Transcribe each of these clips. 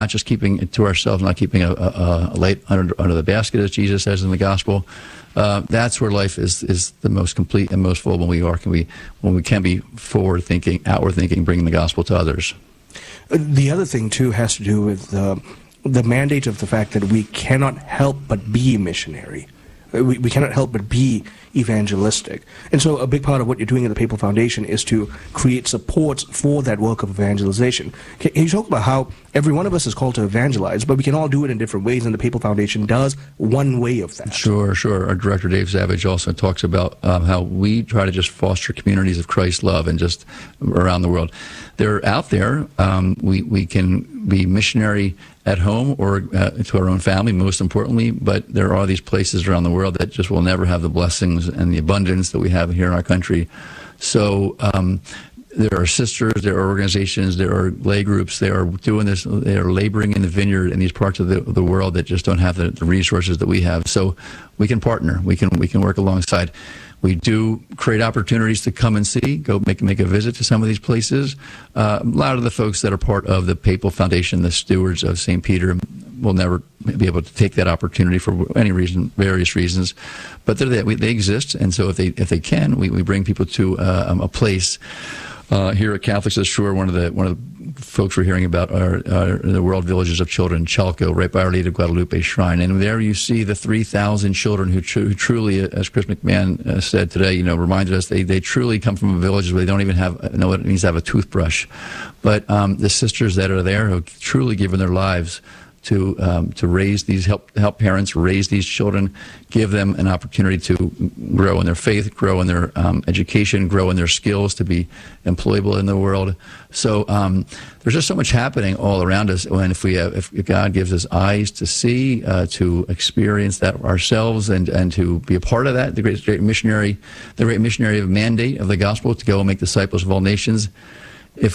not just keeping it to ourselves, not keeping a light under the basket, as Jesus says in the gospel. That's where life is the most complete and most full when we can be forward thinking, outward thinking, bringing the gospel to others. The other thing too has to do with the mandate of the fact that we cannot help but be missionary. We cannot help but be evangelistic. And so a big part of what you're doing at the Papal Foundation is to create supports for that work of evangelization. Can you talk about how every one of us is called to evangelize, but we can all do it in different ways, and the Papal Foundation does one way of that? Sure. Our director, Dave Savage, also talks about how we try to just foster communities of Christ's love and just around the world. They're out there. We can be missionary at home or to our own family, most importantly, but there are these places around the world that just will never have the blessings and the abundance that we have here in our country. So there are sisters, there are organizations, there are lay groups, they are doing this, they are laboring in the vineyard in these parts of the world that just don't have the resources that we have. So we can partner, we can work alongside. We do create opportunities to come and see, go make a visit to some of these places. A lot of the folks that are part of the Papal Foundation, the stewards of St. Peter, will never be able to take that opportunity for any reason, various reasons. But they exist, and so if they can, we bring people to a place. Here at Catholics of the Shore, one of the folks we're hearing about are the World Villages of Children, Chalco, right by Our Lady of Guadalupe Shrine. And there you see the 3,000 children who truly, as Chris McMahon said today, reminded us, they truly come from villages where they don't even know what it means to have a toothbrush. But the sisters that are there who have truly given their lives to raise these, help parents raise these children, give them an opportunity to grow in their faith, grow in their education, grow in their skills to be employable in the world. So there's just so much happening all around us. And if God gives us eyes to see, to experience that ourselves, and to be a part of that, the great missionary of mandate of the gospel to go and make disciples of all nations. If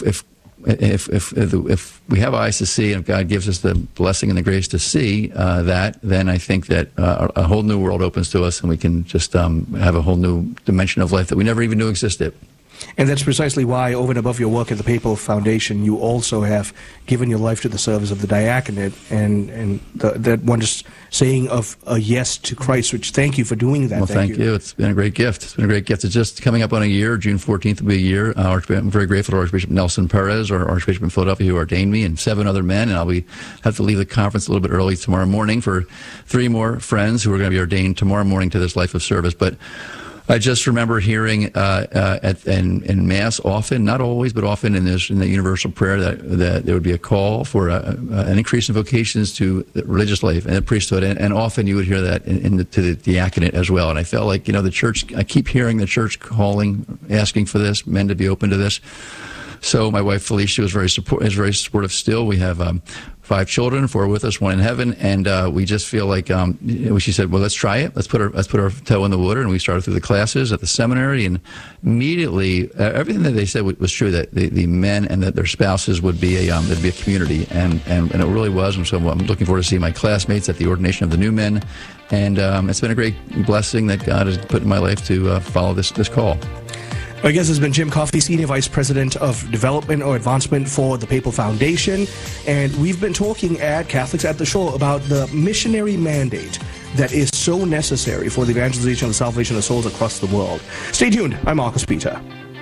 we have eyes to see, and if God gives us the blessing and the grace to see that, then I think that a whole new world opens to us, and we can just have a whole new dimension of life that we never even knew existed. And that's precisely why, over and above your work at the Papal Foundation, you also have given your life to the service of the diaconate, and that one just saying of a yes to Christ, which thank you for doing that. Well, thank you. It's been a great gift. It's just coming up on a year. June 14th will be a year. I'm very grateful to Archbishop Nelson Perez, our Archbishop in Philadelphia, who ordained me, and 7 other men. And I'll have to leave the conference a little bit early tomorrow morning for 3 more friends who are going to be ordained tomorrow morning to this life of service. But I just remember hearing in Mass often, not always, but often in the universal prayer that there would be a call for an increase in vocations to the religious life and the priesthood, and often you would hear that to the diaconate as well. And I felt like the church. I keep hearing the church calling, asking for this, men to be open to this. So my wife Felicia is very supportive still. We have 5 children, 4 with us, 1 in heaven, and we just feel like she said, well, let's try it. Let's put our toe in the water, and we started through the classes at the seminary, and immediately everything that they said was true. That the men and that their spouses would be there'd be a community, and it really was. And so I'm looking forward to seeing my classmates at the ordination of the new men, and it's been a great blessing that God has put in my life to follow this call. My guest has been Jim Coffey, Senior Vice President of Development or Advancement for the Papal Foundation. And we've been talking at Catholics at the Shore about the missionary mandate that is so necessary for the evangelization and salvation of souls across the world. Stay tuned. I'm Marcus Peter.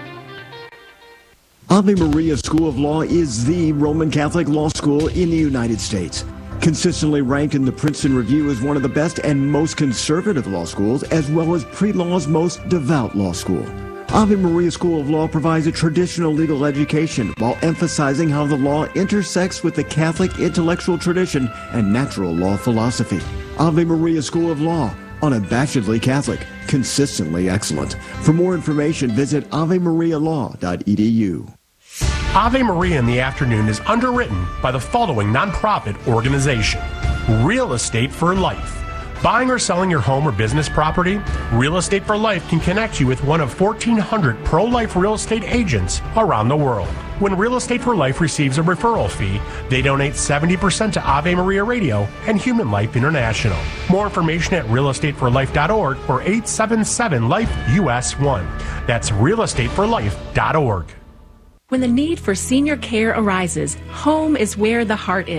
Ave Maria School of Law is the Roman Catholic law school in the United States. Consistently ranked in the Princeton Review as one of the best and most conservative law schools, as well as pre-law's most devout law school. Ave Maria School of Law provides a traditional legal education while emphasizing how the law intersects with the Catholic intellectual tradition and natural law philosophy. Ave Maria School of Law, unabashedly Catholic, consistently excellent. For more information, visit avemarialaw.edu. Ave Maria in the Afternoon is underwritten by the following nonprofit organization: Real Estate for Life. Buying or selling your home or business property? Real Estate for Life can connect you with one of 1,400 pro-life real estate agents around the world. When Real Estate for Life receives a referral fee, they donate 70% to Ave Maria Radio and Human Life International. More information at realestateforlife.org or 877-LIFE-US1. That's realestateforlife.org. When the need for senior care arises, home is where the heart is.